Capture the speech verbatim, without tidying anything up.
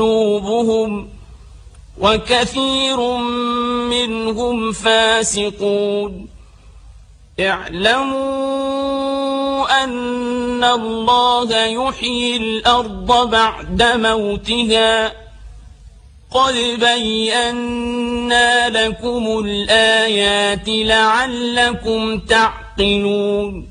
قلوبهم وكثير منهم فاسقون. اعلموا أن الله يحيي الأرض بعد موتها قد بينا لكم الآيات لعلكم تعقلون.